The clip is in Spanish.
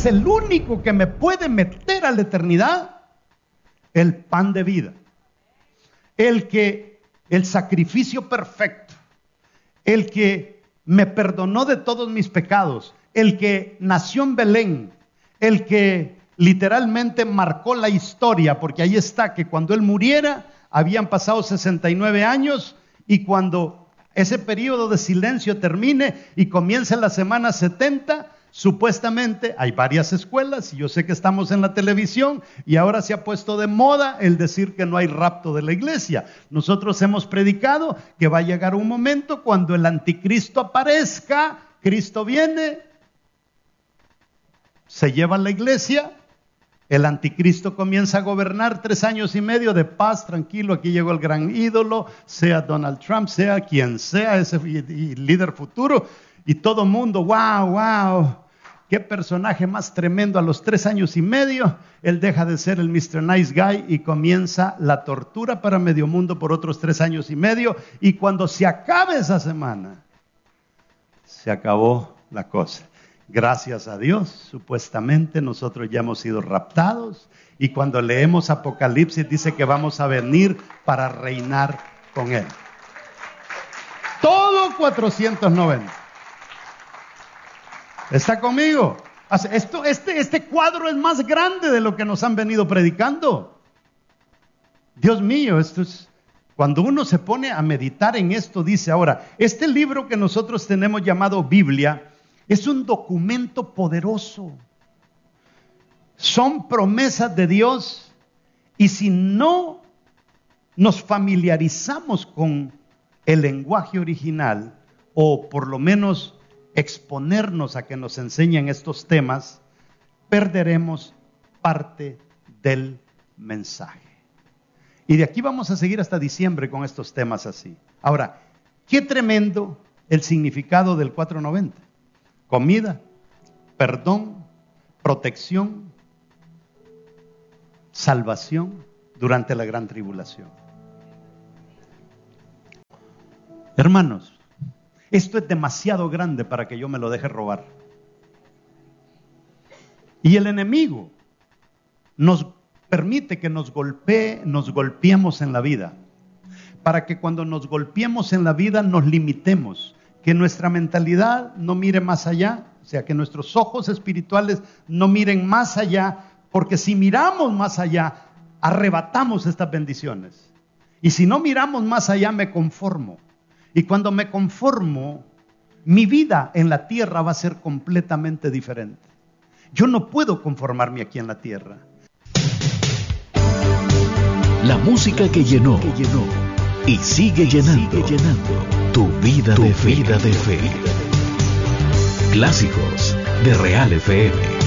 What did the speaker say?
es el único que me puede meter a la eternidad, el pan de vida. El sacrificio perfecto, el que me perdonó de todos mis pecados, el que nació en Belén, el que literalmente marcó la historia, porque ahí está que cuando él muriera habían pasado 69 años y cuando ese periodo de silencio termine y comience la semana 70, supuestamente hay varias escuelas, y yo sé que estamos en la televisión y ahora se ha puesto de moda el decir que no hay rapto de la iglesia. Nosotros hemos predicado que va a llegar un momento cuando el anticristo aparezca, Cristo viene, se lleva a la iglesia, el anticristo comienza a gobernar 3 años y medio de paz, tranquilo, aquí llegó el gran ídolo, sea Donald Trump, sea quien sea ese líder futuro, y todo mundo, wow, qué personaje más tremendo. A los 3 años y medio, él deja de ser el Mr. Nice Guy y comienza la tortura para medio mundo por otros 3 años y medio, y cuando se acabe esa semana, se acabó la cosa. Gracias a Dios, supuestamente nosotros ya hemos sido raptados, y cuando leemos Apocalipsis dice que vamos a venir para reinar con Él. Todo 490. ¿Está conmigo? Este cuadro es más grande de lo que nos han venido predicando. Dios mío, esto es... Cuando uno se pone a meditar en esto, dice ahora, este libro que nosotros tenemos llamado Biblia, es un documento poderoso. Son promesas de Dios, y si no nos familiarizamos con el lenguaje original, o por lo menos exponernos a que nos enseñen estos temas, perderemos parte del mensaje. Y de aquí vamos a seguir hasta diciembre con estos temas así. Ahora, qué tremendo el significado del 490. Comida, perdón, protección, salvación durante la gran tribulación. Hermanos, esto es demasiado grande para que yo me lo deje robar. Y el enemigo nos permite que nos golpeemos en la vida, para que cuando nos golpeemos en la vida nos limitemos, que nuestra mentalidad no mire más allá, o sea, que nuestros ojos espirituales no miren más allá, porque si miramos más allá, arrebatamos estas bendiciones. Y si no miramos más allá, me conformo. Y cuando me conformo, mi vida en la tierra va a ser completamente diferente. Yo no puedo conformarme aquí en la tierra. La música que llenó y sigue llenando tu vida de fe. Clásicos de Real FM.